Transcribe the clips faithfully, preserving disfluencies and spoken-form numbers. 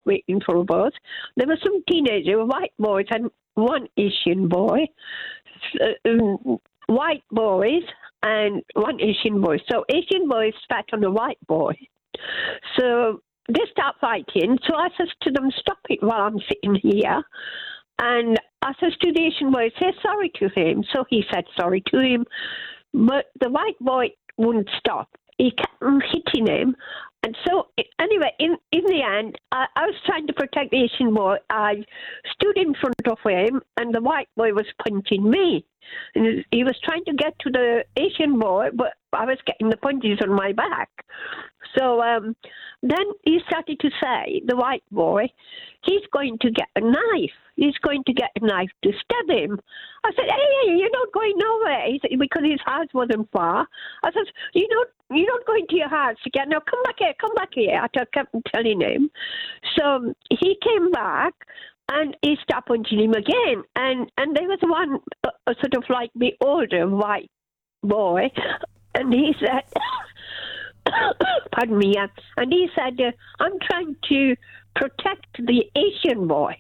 waiting for a bus. There were some teenagers, white boys and one Asian boy, uh, um, white boys and one Asian boy. So Asian boy spat on a white boy. So they start fighting. So I says to them, stop it while I'm sitting here. And I says to the Asian boy, say sorry to him. So he said sorry to him. But the white boy wouldn't stop. He kept hitting him. And so, anyway, in, in the end, I, I was trying to protect the Asian boy. I stood in front of him, and the white boy was punching me. And he was trying to get to the Asian boy, but I was getting the punches on my back. So um, then he started to say, the white boy, he's going to get a knife. He's going to get a knife to stab him. I said, hey, you're not going nowhere. He said, because his house wasn't far. I said, you know, you're not going to your house again. Now come back here, come back here. I kept telling him. So he came back and he started punching him again. And and there was one uh, sort of like the older white boy, and he said, pardon me, uh, and he said, uh, I'm trying to protect the Asian boy.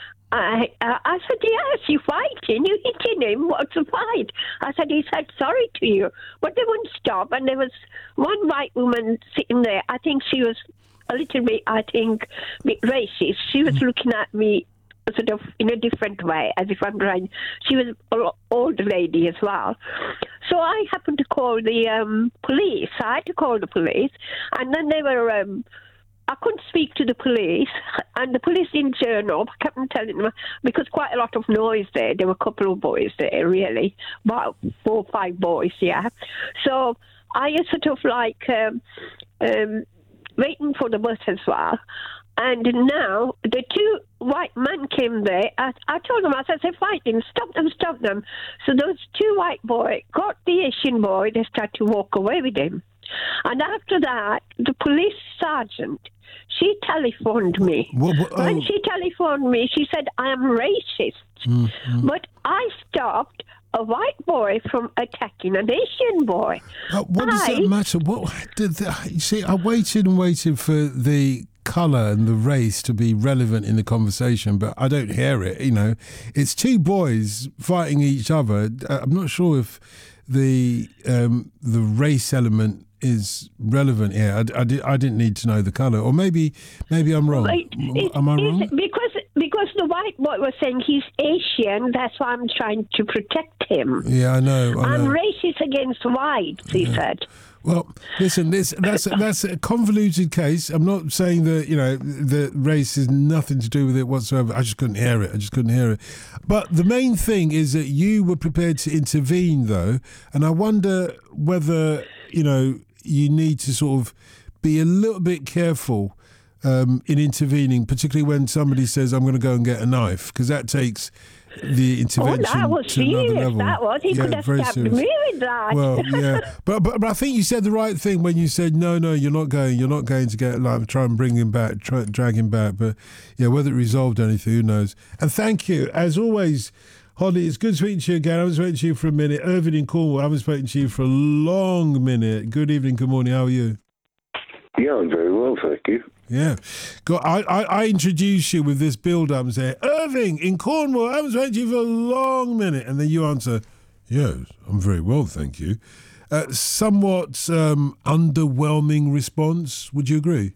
I, uh, I said, yes, you're fighting, you're hitting him, what's the fight? I said, he said sorry to you. But they wouldn't stop, and there was one white woman sitting there. I think she was a little bit, I think, bit racist. She was looking at me sort of in a different way, as if I'm trying. She was an old lady as well. So I happened to call the um, police. I had to call the police, and then they were... Um, I couldn't speak to the police, and the police didn't turn up. I kept on telling them, because quite a lot of noise there. There were a couple of boys there, really, about four or five boys, yeah. So I was sort of like um, um, waiting for the bus as well. And now the two white men came there. I, I told them, I said, they're fighting, stop them, stop them. So those two white boys got the Asian boy. They started to walk away with him. And after that, the police sergeant, she telephoned me. What, what, oh. When she telephoned me, she said, I am racist. Mm-hmm. But I stopped a white boy from attacking an Asian boy. Uh, what does I, that matter? What did the, you see, I waited and waited for the colour and the race to be relevant in the conversation, but I don't hear it. You know, it's two boys fighting each other. I'm not sure if the um, the race element is relevant here. I, I, did, I didn't need to know the colour, or maybe maybe I'm wrong. Right. Am I wrong? Because because the white boy was saying he's Asian, that's why I'm trying to protect him. Yeah, I know. I I'm know. racist against whites, he yeah. said. Well, listen, this that's that's a convoluted case. I'm not saying that, you know, the race has nothing to do with it whatsoever. I just couldn't hear it. I just couldn't hear it. But the main thing is that you were prepared to intervene, though, and I wonder whether, you know, you need to sort of be a little bit careful um, in intervening, particularly when somebody says, I'm going to go and get a knife, because that takes the intervention oh, that was to another serious, level. That was. He yeah, could have very stabbed serious. me with that. Well, yeah. But, but but I think you said the right thing when you said, no, no, you're not going. You're not going to get, like, try and bring him back, try drag him back. But, yeah, whether it resolved anything, who knows. And thank you. As always, Holly, it's good speaking to you again. I haven't spoken to you for a minute. Irvin in Cornwall, I haven't spoken to you for a long minute. Good evening, good morning. How are you? Yeah, I'm very well, thank you. Yeah. God, I, I, I introduce you with this build-up and say, Irving in Cornwall, I haven't spoken to you for a long minute. And then you answer, yes, I'm very well, thank you. Uh, somewhat um, underwhelming response. Would you agree?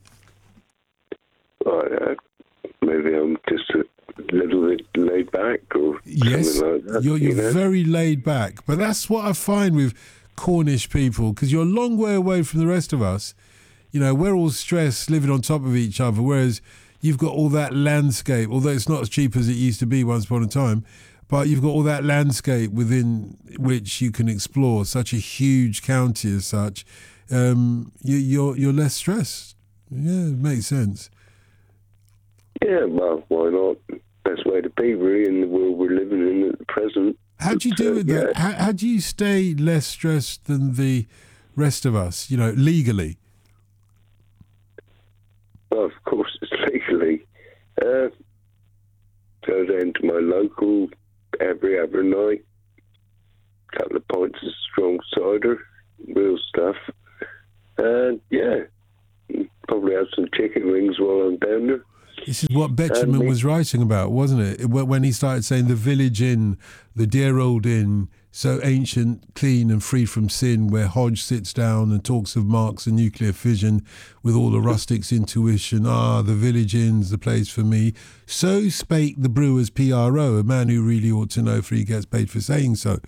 Well, uh, maybe I'm just a little bit laid back or yes, something like that. You're, you're you know? very laid back. But that's what I find with Cornish people, because you're a long way away from the rest of us. You know, we're all stressed living on top of each other, whereas you've got all that landscape, although it's not as cheap as it used to be once upon a time, but you've got all that landscape within which you can explore, such a huge county as such. Um, you, you're you're less stressed. Yeah, it makes sense. Yeah, well, why not? Best way to be, really, in the world we're living in at the present. How do you do with uh, that? yeah. How, how do you stay less stressed than the rest of us, you know, legally? Well, of course, it's legally. Uh, go down to my local every other night. Couple of pints of strong cider, real stuff. And, yeah, probably have some chicken wings while I'm down there. This is what Betjeman Um, was writing about, wasn't it? Wh- When he started saying the village inn, the dear old inn, so ancient, clean and free from sin, where Hodge sits down and talks of Marx and nuclear fission with all the rustics' intuition. Ah, the village inn's the place for me. So spake the brewer's P R O, a man who really ought to know, for he gets paid for saying so.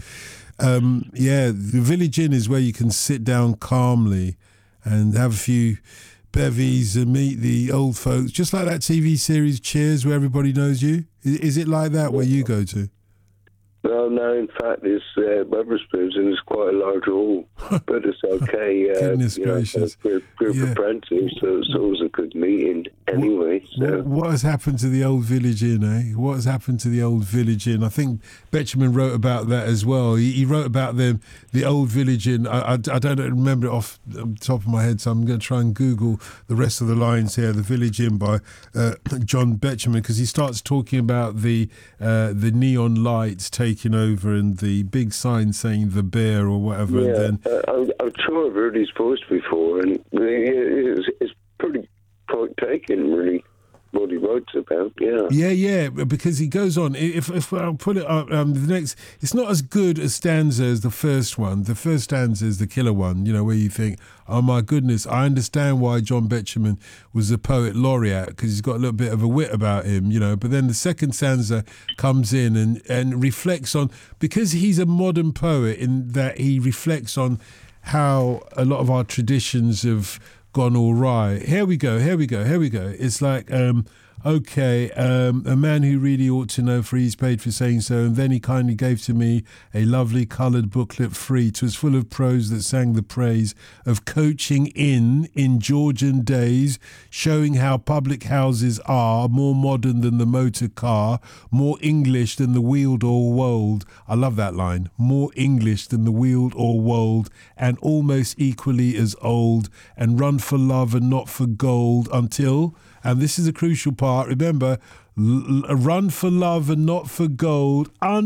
Um, yeah, the village inn is where you can sit down calmly and have a few bevies and meet the old folks, just like that T V series Cheers, where everybody knows you. Is, is it like that where you go to? Well, no, in fact, it's uh, Wetherspoons, and it's quite a large hall, but it's okay. Uh, Goodness you know, gracious. for a group Yeah. of friends, so it's always a good meeting anyway. So. What, what has happened to the old village inn, eh? What has happened to the old village inn? I think Betjeman wrote about that as well. He, he wrote about them, the old village inn. I, I, I don't remember it off the top of my head, so I'm going to try and Google the rest of the lines here. The Village Inn by uh, John Betjeman, because he starts talking about the uh, the neon lights taking over and the big sign saying the bear or whatever. Yeah, And then uh, I'm, I'm sure I've heard his voice before, and it's, it's pretty quite taken, really, what he writes about. Yeah, Yeah, yeah, because he goes on. If if I'll put it up, um, the next, it's not as good a stanza as the first one. The first stanza is the killer one, you know, where you think, oh my goodness, I understand why John Betjeman was a poet laureate, because he's got a little bit of a wit about him, you know. But then the second stanza comes in and, and reflects on, because he's a modern poet in that he reflects on how a lot of our traditions have gone all right. Here we go, here we go, here we go. It's like, um, okay, um, a man who really ought to know, for he's paid for saying so. And then he kindly gave to me a lovely coloured booklet free. 'Twas full of prose that sang the praise of coaching in in Georgian days, showing how public houses are more modern than the motor car, more English than the wheeled or wold. I love that line. More English than the wheeled or wold, and almost equally as old, and run for love and not for gold until... And this is a crucial part. Remember, l- run for love and not for gold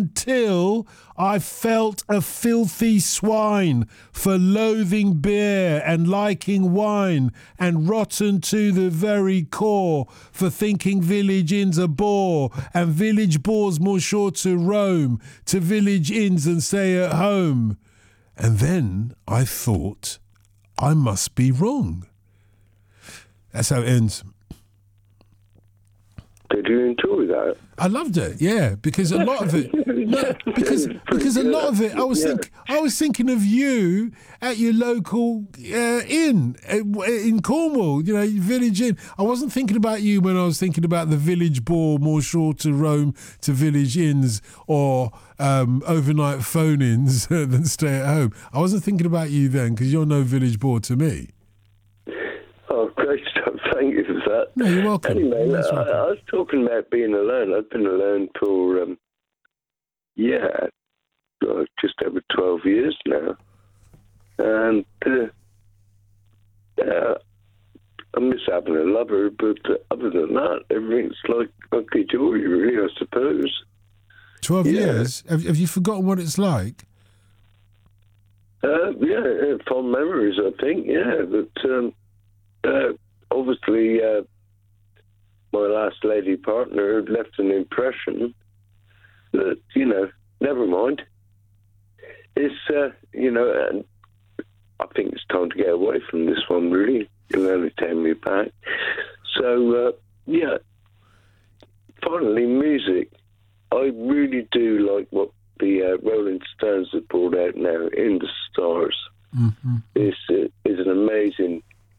until I felt a filthy swine for loathing beer and liking wine, and rotten to the very core for thinking village inns a bore, and village bores more sure to roam to village inns and stay at home. And then I thought I must be wrong. That's how it ends. Did you enjoy that? I loved it, yeah, because a lot of it, no, because because a lot of it, I was Yeah. think I was thinking of you at your local uh, inn uh, in Cornwall, you know, village inn. I wasn't thinking about you when I was thinking about the village bore, more sure to roam to village inns or um, overnight phone-ins than stay at home. I wasn't thinking about you then, because you're no village bore to me. Oh, great stuff. Thank you for that. No, you're welcome. Anyway, You're I, most welcome. I was talking about being alone. I've been alone for, um, yeah, uh, just over twelve years now. And uh, uh, I miss having a lover, but uh, other than that, everything's like hunky-dory, really, I suppose. Twelve yeah. years? Have, have you forgotten what it's like? Uh, yeah, uh, fond memories, I think, yeah. But um, uh, obviously, uh, my last lady partner had left an impression that, you know, never mind. It's, uh, you know, and I think it's time to get away from this one, really. It'll only take me back. So, uh, yeah, finally, music. I really do like what the uh, Rolling Stones have brought out now, In the Stars. Mm-hmm. It's, uh, it's an amazing...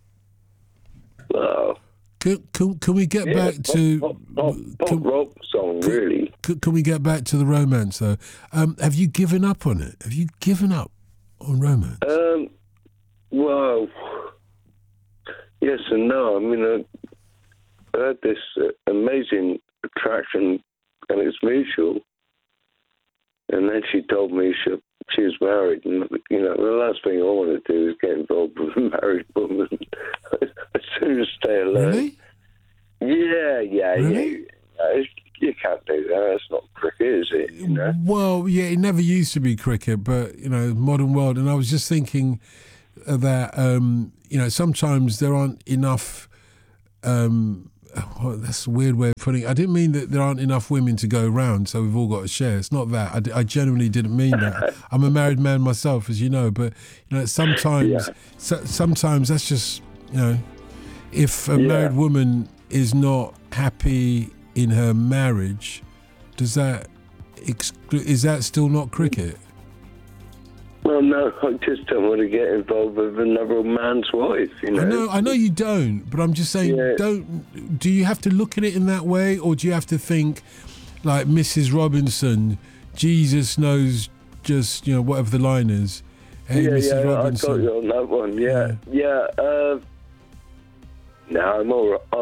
Wow. Can, can, can we get Yeah, back to pop, pop, pop can, rock song, can, really. Can, can we get back to the romance though? Um, have you given up on it? Have you given up on romance? Um, well, yes and no. I mean, I, I had this uh, amazing attraction, and it's mutual. And then she told me she she was married, and you know, the last thing I want to do is get involved with a married woman. As soon as stay alone. Really? Yeah, yeah, Really? yeah. You can't do that. That's not cricket, is it? You know? Well, yeah, it never used to be cricket, but you know, modern world. And I was just thinking that um, you know, sometimes there aren't enough um, oh, that's a weird way of putting it. I didn't mean that there aren't enough women to go around, so we've all got to share. It's not that. I, d- I genuinely didn't mean that. I'm a married man myself, as you know, but you know, sometimes, Yeah. so, sometimes that's just, you know, if a Yeah. married woman is not happy in her marriage, does that exclu- is that still not cricket? Well, no, I just don't want to get involved with another man's wife, you know. I know, I know you don't, but I'm just saying, Yeah. don't. Do you have to look at it in that way, or do you have to think like Missus Robinson? Jesus knows, just you know, whatever the line is. Hey, yeah, Missus yeah, Robinson. I got you on that one. Yeah, yeah. Uh, no, I'm all right.